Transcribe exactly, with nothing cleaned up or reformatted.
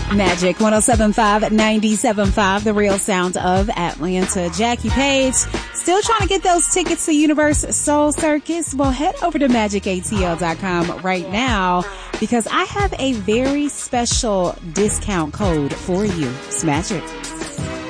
Magic one oh seven point five, ninety-seven point five, the real sound of Atlanta. Jackie Page, still trying to get those tickets to Universe Soul Circus? Well, head over to magic a t l dot com right now because I have a very special discount code for you. Smash it.